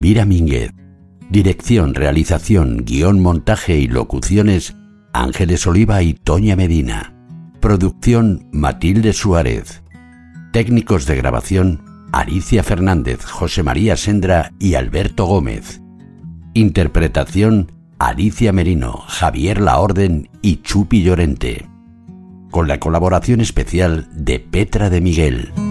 Mira Mínguez. Dirección, realización, guión, montaje y locuciones, Ángeles Oliva y Toña Medina. Producción, Matilde Suárez. Técnicos de grabación, Alicia Fernández, José María Sendra y Alberto Gómez. Interpretación, Alicia Merino, Javier Laorden y Chupi Llorente. Con la colaboración especial de Petra de Miguel.